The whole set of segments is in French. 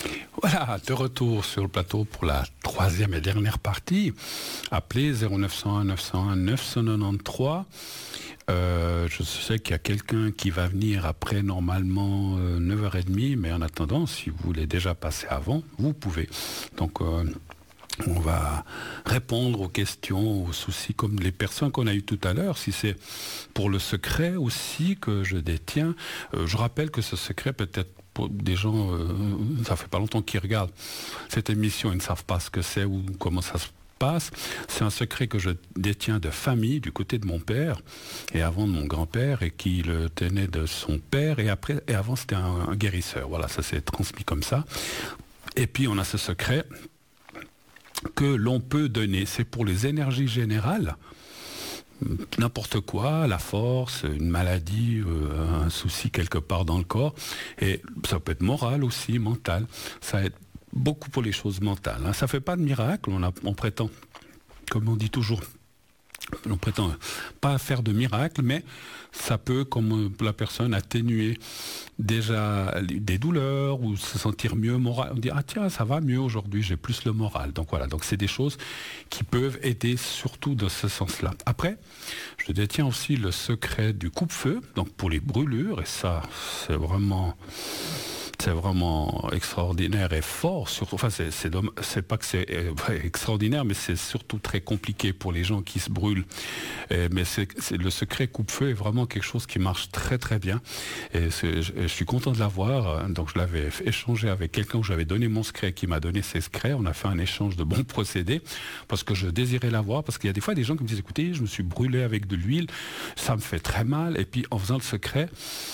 Voilà, de retour sur le plateau pour la troisième et dernière partie. Appelez 0901 901 993. Je sais qu'il y a quelqu'un qui va venir après normalement 9h30, mais en attendant, si vous voulez déjà passer avant, vous pouvez. Donc on va répondre aux questions, aux soucis, comme les personnes qu'on a eues tout à l'heure. Si c'est pour le secret aussi que je détiens, je rappelle que ce secret peut-être pour des gens, ça fait pas longtemps qu'ils regardent cette émission, ils ne savent pas ce que c'est ou comment ça se passe. C'est un secret que je détiens de famille du côté de mon père et avant de mon grand-père et qui le tenait de son père et après et avant c'était un guérisseur. Voilà, ça s'est transmis comme ça. Et puis on a ce secret que l'on peut donner, c'est pour les énergies générales. N'importe quoi, la force, une maladie, un souci quelque part dans le corps. Et ça peut être moral aussi, mental. Ça aide beaucoup pour les choses mentales. Hein. Ça ne fait pas de miracle, on prétend, comme on dit toujours, on prétend pas faire de miracle, mais ça peut, comme la personne, atténuer déjà des douleurs ou se sentir mieux moral. On dit ah tiens ça va mieux aujourd'hui, j'ai plus le moral. Donc voilà, donc c'est des choses qui peuvent aider surtout dans ce sens-là. Après, je détiens aussi le secret du coupe-feu, donc pour les brûlures et ça c'est vraiment extraordinaire et fort. Surtout, enfin, c'est pas que c'est extraordinaire, mais c'est surtout très compliqué pour les gens qui se brûlent. Mais le secret coupe-feu est vraiment quelque chose qui marche très très bien. Et je suis content de l'avoir. Donc je l'avais échangé avec quelqu'un où j'avais donné mon secret, qui m'a donné ses secrets. On a fait un échange de bons procédés parce que je désirais l'avoir. Parce qu'il y a des fois des gens qui me disent écoutez, je me suis brûlé avec de l'huile, ça me fait très mal. Et puis en faisant le secret,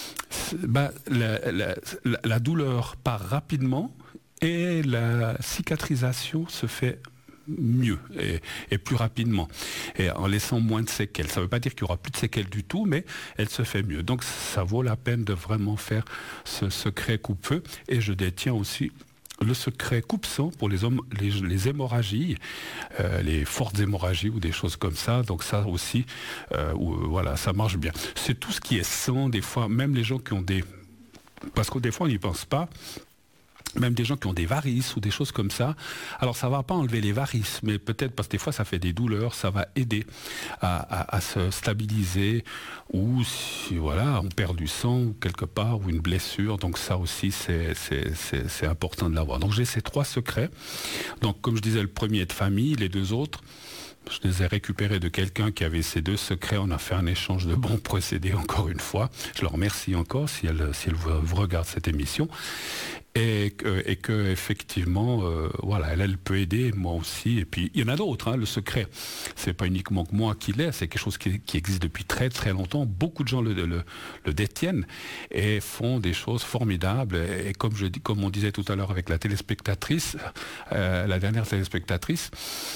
la douleur part rapidement et la cicatrisation se fait mieux et plus rapidement et en laissant moins de séquelles. Ça ne veut pas dire qu'il n'y aura plus de séquelles du tout, mais elle se fait mieux. Donc ça vaut la peine de vraiment faire ce secret coupe-feu. Et je détiens aussi le secret coupe-sang pour les hémorragies, les fortes hémorragies ou des choses comme ça. Donc ça aussi, voilà, ça marche bien. C'est tout ce qui est sang, des fois, même les gens qui ont parce que des fois on n'y pense pas, même des gens qui ont des varices ou des choses comme ça. Alors ça va pas enlever les varices, mais peut-être parce que des fois ça fait des douleurs, ça va aider à se stabiliser, ou si voilà, on perd du sang ou quelque part, ou une blessure. Donc ça aussi c'est important de l'avoir. Donc j'ai ces 3 secrets. Donc comme je disais, le premier est de famille, les 2 autres, je les ai récupérés de quelqu'un qui avait ces 2 secrets. On a fait un échange de bons procédés encore une fois. Je leur remercie encore si elle vous regarde cette émission. Et que effectivement, voilà, elle peut aider, moi aussi. Et puis, il y en a d'autres, hein, le secret. C'est pas uniquement que moi qui l'ai, c'est quelque chose qui existe depuis très très longtemps. Beaucoup de gens le détiennent et font des choses formidables. Et comme on disait tout à l'heure avec la téléspectatrice, la dernière téléspectatrice,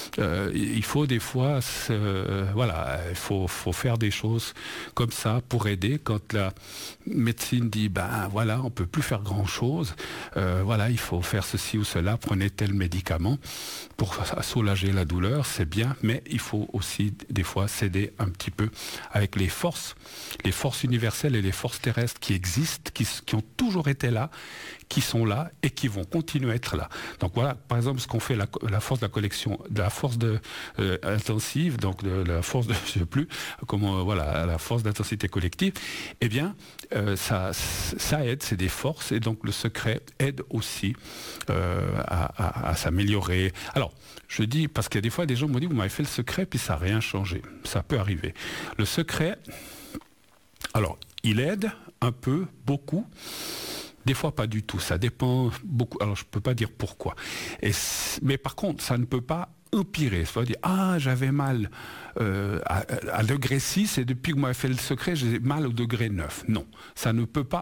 il faut des fois, voilà, il faut faire des choses comme ça pour aider. Quand la médecine dit, ben voilà, on peut plus faire grand chose. Voilà, il faut faire ceci ou cela, prenez tel médicament pour soulager la douleur, c'est bien, mais il faut aussi des fois s'aider un petit peu avec les forces universelles et les forces terrestres qui existent, qui ont toujours été là, qui sont là et qui vont continuer à être là. Donc voilà, par exemple, ce qu'on fait, la force de la collection, de la force intensive, donc de la force de, je sais plus, comment, voilà, la force d'intensité collective, eh bien, ça aide, c'est des forces, et donc le secret aide aussi à s'améliorer. Alors, je dis, parce qu'il y a des fois, des gens m'ont dit, vous m'avez fait le secret, puis ça n'a rien changé. Ça peut arriver. Le secret, alors, il aide un peu, beaucoup. Des fois, pas du tout. Ça dépend beaucoup. Alors, je ne peux pas dire pourquoi. Mais par contre, ça ne peut pas empirer. C'est-à-dire, j'avais mal à degré 6 et depuis que vous m'avez fait le secret, j'ai mal au degré 9. Non, ça ne peut pas